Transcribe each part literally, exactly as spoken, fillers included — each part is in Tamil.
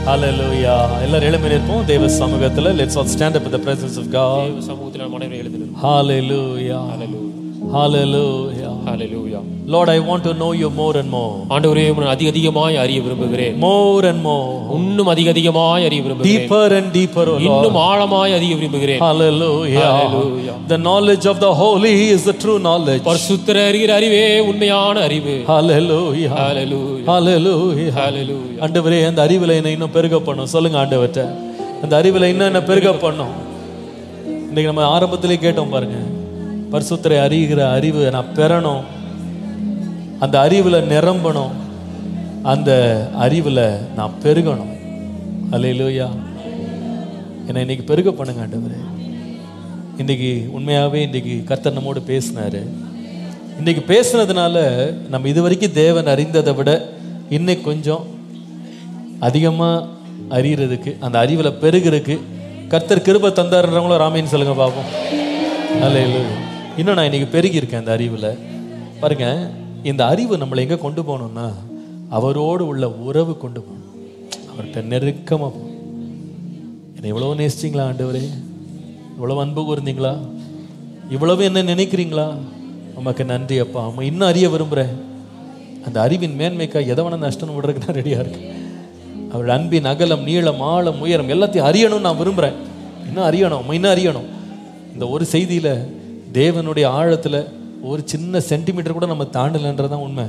Hallelujah. எல்லாரும் எழும்பி நிற்போம் தேவ சமூகத்துல. Let's all stand up in the presence of God. தேவ சமூகத்தில் நாம் அனைவரும் எழுந்து நிற்போம். Hallelujah. Hallelujah. Hallelujah. Hallelujah. Lord, I want to know you more and more. ஆண்டவரே, உம்மை அதிக அதிகமாய் அறிய விரும்புகிறேன். More and more. இன்னும் அதிக அதிகமாய் அறிய விரும்புகிறேன். Deeper and deeper, O Lord. இன்னும் ஆழமாய் அறிய விரும்புகிறேன். Hallelujah. Hallelujah. The knowledge of the holy is the true knowledge. பரிசுத்தர் அறிகிற அறிவே உண்மையான அறிவு. Hallelujah. Hallelujah. Hallelujah. Hallelujah. ஆண்டவரே, அந்த அறிவில என்னை இன்னும் பெருக பண்ணும். சொல்லுங்க ஆண்டவர்ட்ட, அந்த அறிவில இன்னும் என்ன பெருக பண்ணும். இன்னைக்கு நம்ம ஆரம்பத்திலே கேட்டோம் பாருங்க, பரிசுத்தரை அறிகிற அறிவு நான் பெறணும், அந்த அறிவுல நிரம்பணும், அந்த அறிவுல நான் பெருகணும். அல்லேலூயா. என்னை இன்னைக்கு பெருக பண்ணுங்க ஆண்டவரே. இன்னைக்கு உண்மையாகவே இன்னைக்கு கர்த்தர் நம்மோடு பேசினாரு. இன்னைக்கு பேசுனதுனால நம்ம இது வரைக்கும் தேவன் அறிந்ததை விட இன்னைக்கு கொஞ்சம் அதிகமாக அறிகிறதுக்கு, அந்த அறிவில் பெருகிறதுக்கு கர்த்தர் கிருபை தந்தாருன்றவங்களோ ராமேன்னு சொல்லுங்க பார்ப்போம். அல்லேலூயா. இன்னும் நான் இன்னைக்கு பெருகியிருக்கேன் அந்த அறிவில். பாருங்க, இந்த அறிவு நம்மளை எங்கே கொண்டு போகணும்னா அவரோடு உள்ள உறவு கொண்டு போகணும். அவர்கிட்ட நெருக்கமாக போகணும். என்னை இவ்வளோ நேசிச்சிங்களா ஆண்டவரே, இவ்வளோ அன்பு கூர்ந்தீங்களா, இவ்வளவு என்ன நினைக்கிறீங்களா, உமக்கு நன்றி அப்பா. அம்மா இன்னும் அறிய விரும்புகிறேன். அந்த அறிவின் மேன்மைக்காக எதை வேணா நஷ்டம் விடுறதுக்கு நான் ரெடியாக இருக்கேன். அவருடைய அன்பின் அகலம், நீளம், ஆழம், உயரம் எல்லாத்தையும் அறியணும்னு நான் விரும்புகிறேன். இன்னும் அறியணும், இன்னும் அறியணும். இந்த ஒரு செய்தியில் தேவனுடைய ஆழத்தில் ஒரு சின்ன சென்டிமீட்டர் கூட நம்ம தாண்டலைன்றதான் உண்மை.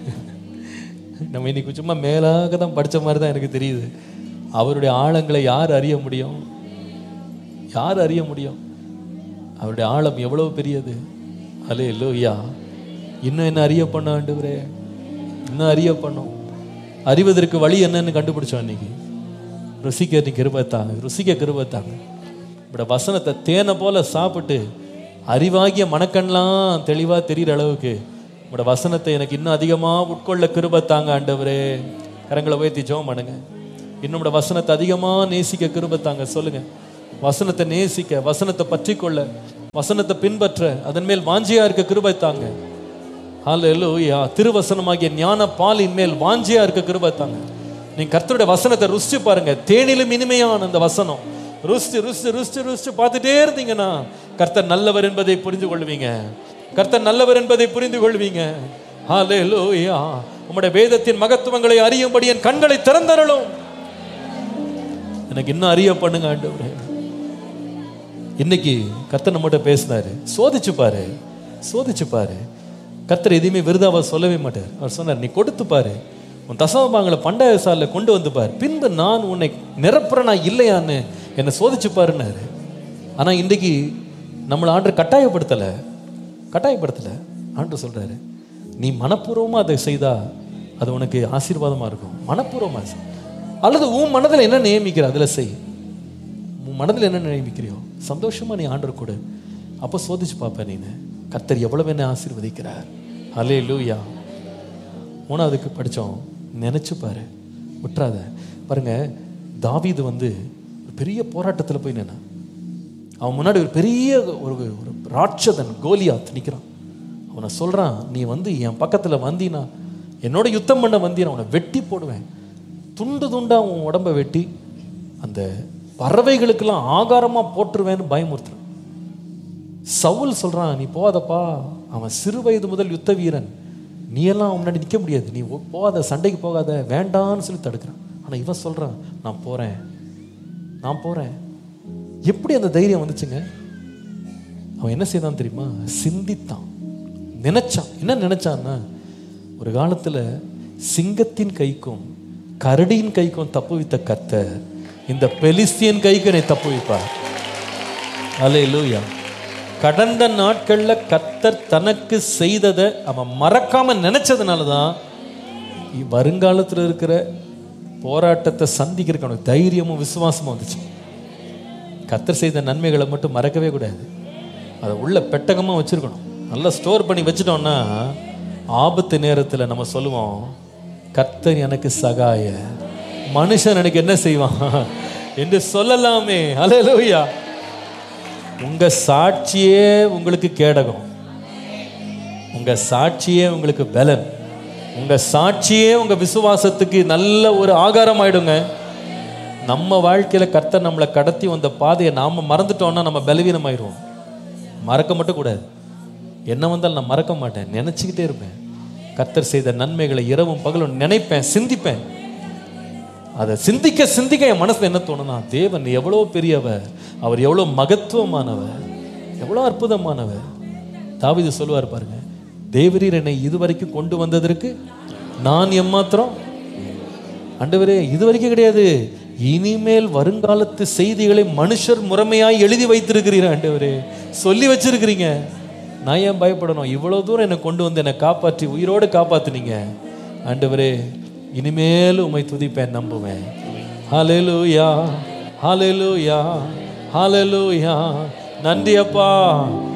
நம்ம இன்னைக்கு சும்மா மேலாக தான் படித்த மாதிரி தான் எனக்கு தெரியுது. அவருடைய ஆழங்களை யார் அறிய முடியும்? யார் அறிய முடியும்? அவருடைய ஆழம் எவ்வளவு பெரியது. அல்லேலூயா. இன்னும் என்ன அறிய பண்ண ஆண்டவரே, இன்னும் அறிய பண்ணும். அறிவதற்கு வழி என்னன்னு கண்டுபிடிச்சோம் இன்னைக்கு. ருசிக்க நீ கிருபைத்தாங்க, ருசிக்க கிருபைத்தாங்க. இப்படி வசனத்தை தேனை போல சாப்பிட்டு அறிவாகிய மனக்கண்ணெலாம் தெளிவாக தெரிகிற அளவுக்கு உங்களோட வசனத்தை எனக்கு இன்னும் அதிகமாக உட்கொள்ள கிருபைத்தாங்க ஆண்டவரே. கரங்களை உயர்த்தி ஜெபம் பண்ணுங்க. இன்னும் வசனத்தை அதிகமாக நேசிக்க கிருபைத்தாங்க. சொல்லுங்க, வசனத்தை நேசிக்க, வசனத்தை பற்றி கொள்ள, வசனத்தை பின்பற்ற, அதன் மேல் வாஞ்சியா இருக்க கிருபைத்தாங்க. ஹல்லேலூயா. திருவசனமாகிய ஞான பாலின் மேல் வாஞ்சியா இருக்க கிருபைத்தாங்க. நீங்க கர்த்தருடைய வசனத்தை ருசிச்சு பாருங்க. தேனிலும் இனிமையான அந்த வசனம் ருசிச்சு ருசிச்சு ருசிச்சு ருசிச்சு பார்த்துட்டே இருந்தீங்கன்னா கர்த்தர் நல்லவர் என்பதை புரிந்து கொள்வீங்க. கர்த்தர் நல்லவர் என்பதை புரிந்து கொள்வீங்க. ஹல்லேலூயா. உம்முடைய வேதத்தின் மகத்துவங்களை அறியும்படி என் கண்களை திறந்தருளும். எனக்கு இன்னும் அறிய பண்ணுங்க ஆண்டவரே. இன்னைக்கு கர்த்தர் நம்மகிட்ட பேசினாரு. சோதிச்சு பாரு, சோதிச்சு பாரு. கர்த்தர் எதையுமே விருதாவா சொல்லவே மாட்டார். அவர் சொன்னார், நீ கொடுத்து பாரு, உன் தசமபாகங்களை பண்டாய சாலில் கொண்டு வந்து பாரு, பின்பு நான் உன்னை நிரப்புறனா இல்லையான்னு என்னை சோதிச்சு பாருன்னாரு. ஆனால் இன்றைக்கு நம்மளை ஆண்டு கட்டாயப்படுத்தலை, கட்டாயப்படுத்தலை. ஆண்டு சொல்கிறாரு, நீ மனப்பூர்வமாக அதை செய்தா அது உனக்கு ஆசீர்வாதமாக இருக்கும். மனப்பூர்வமாக செய். அல்லது உன் மனதில் என்ன நியமிக்கிற அதில் செய். உன் மனதில் என்ன நியமிக்கிறியோ சந்தோஷமாக நீ ஆண்டர் கொடு. அப்போ சோதிச்சு பார்ப்பேன் நீனு கர்த்தர் எவ்வளவு என்ன ஆசீர்வதிக்கிறார். அல்லேலூயா. மூணாவதுக்கு படித்தோம், நினச்சி பாரு, விட்டுறாத. பாருங்க, தாவீது வந்து ஒரு பெரிய போராட்டத்தில் போய் நின்னா. அவன் முன்னாடி ஒரு பெரிய ஒரு ஒரு ராட்சதன் கோலியாத் நிற்கிறான். அவனை சொல்கிறான், நீ வந்து என் பக்கத்தில் வந்தீனா, என்னோட யுத்தம் பண்ண வந்தீனா அவனை வெட்டி போடுவேன். துண்டு துண்டாக அவன் உடம்பை வெட்டி அந்த பறவைகளுக்கெல்லாம் ஆகாரமாக போட்டுருவேன்னு பயமுறுத்துறான். சவுல் சொல்கிறான், நீ போகாதப்பா, அவன் சிறு வயது முதல் யுத்த வீரன், நீ எல்லாம் முன்னாடி நிற்க முடியாது, நீ போகாத, சண்டைக்கு போகாத, வேண்டான்னு சொல்லி தடுக்கிறான். ஆனால் இவன் சொல்கிறான், நான் போகிறேன், நான் போகிறேன். எப்படி அந்த தைரியம் வந்துச்சுங்க? அவன் என்ன செய்தான் தெரியுமா? சிந்தித்தான், நினைச்சான். என்ன நினைச்சான்னா, ஒரு காலத்தில் சிங்கத்தின் கைக்கும் கரடியின் கைக்கும் தப்பு வைத்த கர்த்தர் இந்த பெலிஸ்தியன் கைக்கு என்னை தப்பு வைப்பார். அல்லேலூயா. கடந்த நாட்கள்ல கர்த்தர் தனக்கு செய்ததை அவன் மறக்காம நினைச்சதுனால தான் வருங்காலத்தில் இருக்கிற போராட்டத்தை சந்திக்கிறதுக்கு அவனுக்கு தைரியமும் விசுவாசமும் வந்துச்சு. கர்த்தர் செய்த நன்மைகளை மட்டும் மறக்கவே கூடாது. அதை உள்ள பெட்டகமாக வச்சிருக்கணும். நல்லா ஸ்டோர் பண்ணி வச்சுட்டோம்னா ஆபத்து நேரத்தில் நம்ம சொல்லுவோம், கர்த்தர் எனக்கு சகாய, மனுஷன் எனக்கு என்ன செய்வான் என்று சொல்லலாமே. அல்லேலூயா. உங்க சாட்சியே உங்களுக்கு கேடகம், உங்க சாட்சியே உங்களுக்கு பலன், உங்க சாட்சியே உங்க விசுவாசத்துக்கு நல்ல ஒரு ஆகாரம் ஆயிடுங்க. நம்ம வாழ்க்கையில கர்த்தர் நம்மளை கடத்தி வந்த பாதையை நாம மறந்துட்டோம்னா நம்ம பலவீனமாயிருவோம். மறக்க மட்டும் கூடாது. என்ன வந்தாலும் நான் மறக்க மாட்டேன், நினைச்சுக்கிட்டே இருப்பேன். கர்த்தர் செய்த நன்மைகளை இரவும் பகலும் நினைப்பேன், சிந்திப்பேன். அதை சிந்திக்க சிந்திக்க என் மனசுல என்ன தோணுனா, தேவன் எவ்வளோ பெரியவர், அவர் எவ்வளோ மகத்துவமானவர், எவ்வளோ அற்புதமானவர். தாவீது சொல்லுவார் பாருங்க, தேவரீர் என்னை இதுவரைக்கும் கொண்டு வந்ததற்கு நான் எம்மாத்திரம். ஆண்டவரே, இதுவரைக்கும் கிடையாது, இனிமேல் வருங்காலத்து செய்திகளை மனுஷர் முறைமையாய் எழுதி வைத்திருக்கிறீர் ஆண்டவரே, சொல்லி வச்சிருக்கிறீங்க. நான் ஏன் பயப்படணும்? இவ்வளவு தூரம் என்னை கொண்டு வந்து என்னை காப்பாற்றி உயிரோடு காப்பாத்துனீங்க ஆண்டவரே. இனிமேல் உம்மை துதிப்பேன், நம்புவேன். ஹல்லேலூயா, ஹல்லேலூயா, ஹல்லேலூயா. நன்றி அப்பா.